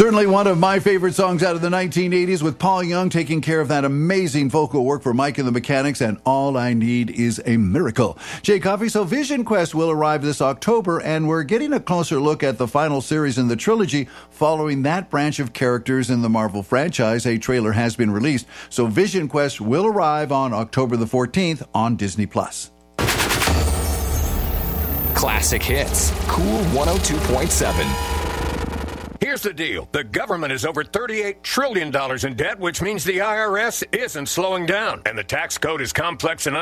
Certainly one of my favorite songs out of the 1980s, with Paul Young taking care of that amazing vocal work for Mike and the Mechanics, and All I Need Is a Miracle. Jay Coffey, so Vision Quest will arrive this October, and we're getting a closer look at the final series in the trilogy following that branch of characters in the Marvel franchise. A trailer has been released. So Vision Quest will arrive on October the 14th on Disney+. Classic hits. Cool 102.7. Here's the deal. The government is over $38 trillion in debt, which means the IRS isn't slowing down. And the tax code is complex and